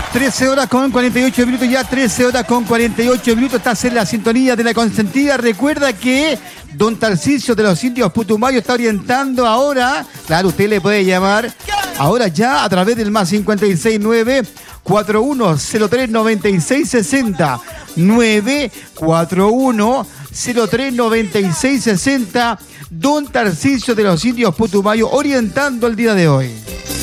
13 horas con 48 minutos ya, 13 horas con 48 minutos. Estás en la sintonía de La Consentida. Recuerda que don Tarcisio de los Indios Putumayo está orientando ahora. Claro, usted le puede llamar ahora ya a través del más 569 4103 9660 941 03 9660. Don Tarcisio de los Indios Putumayo orientando el día de hoy.